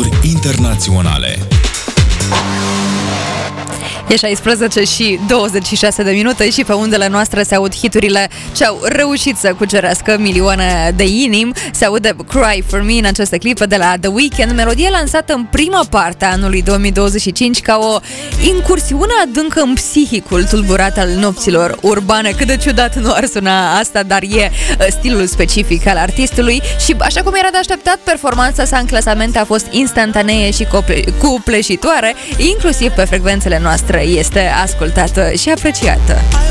hituri internaționale. E 16 și 26 de minute și pe undele noastre se aud hiturile ce au reușit să cucerească milioane de inimi. Se aude Cry For Me în aceste clipe de la The Weeknd, melodie lansată în prima parte a anului 2025 ca o incursiune adâncă în psihicul tulburat al nopților urbane. Cât de ciudat nu ar suna asta, dar e stilul specific al artistului și, așa cum era de așteptat, performanța sa în clasamente a fost instantanee și cupleșitoare, inclusiv pe frecvențele noastre este ascultată și apreciată.